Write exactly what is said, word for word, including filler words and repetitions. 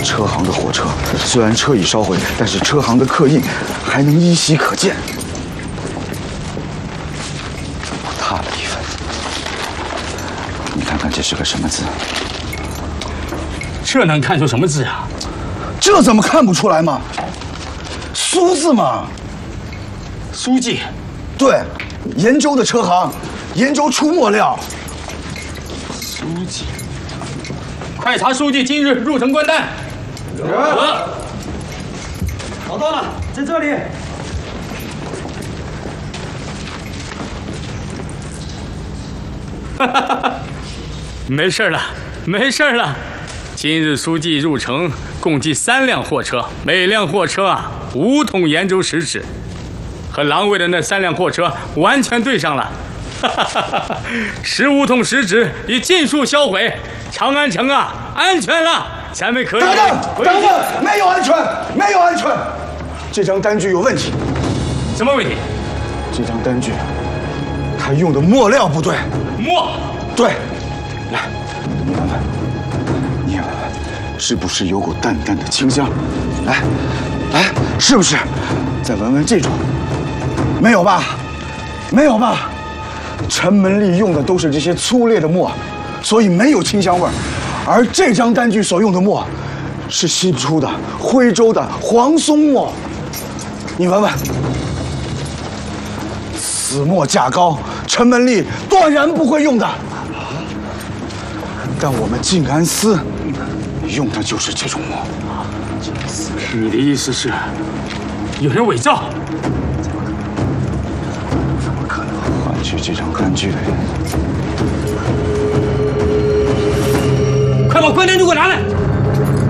车行的火车，虽然车已烧毁，但是车行的刻印还能依稀可见。我踏了一分，你看看这是个什么字？ 这能看出什么字啊？ 这怎么看不出来嘛？苏字嘛。 书记。 对，延州的车行，延州出墨料。 书记。快查书记今日入城观单。有。 找到了，在这里。 哈哈哈！没事了，没事了。今日书记入城，共计三辆货车，每辆货车啊五桶延州石纸，和狼卫的那三辆货车完全对上了。哈哈哈哈！十五桶石纸已尽数销毁，长安城啊安全了，咱们可以。 等等，等等，没有安全，没有安全，这张单据有问题。 什么问题？ 这张单据，他用的墨料不对。 墨？ 对。来，你闻闻，你也闻闻，是不是有股淡淡的清香？来，来，是不是？再闻闻这种，没有吧？没有吧？陈门立用的都是这些粗劣的墨，所以没有清香味儿。而这张单据所用的墨，是西出的徽州的黄松墨。你闻闻，此墨价高，陈门立断然不会用的。但我们静安司用的就是这种墨。 你的意思是，有人伪造？ 怎么可能换取这张单据的人？ 快把关单据给我拿来！